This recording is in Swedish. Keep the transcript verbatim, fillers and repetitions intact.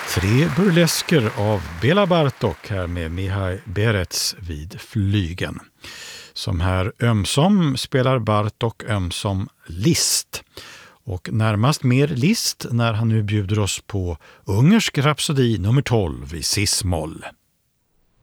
Tre burlesker av Bela Bartok här med Mihai Berets vid flygen. Som här ömsom spelar Bartok ömsom Liszt. Och närmast mer Liszt när han nu bjuder oss på ungersk rapsodi nummer tolv i cis-moll.